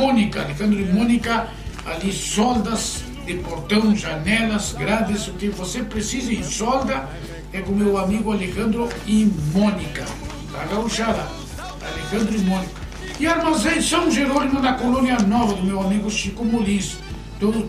Mônica, Alejandro e Mônica, ali soldas de portão, janelas, grades, o que você precisa em solda é com meu amigo Alejandro e Mônica, da Gauchada, Alejandro e Mônica. E Armazém São Jerônimo, na Colônia Nova, do meu amigo Chico Molins, todo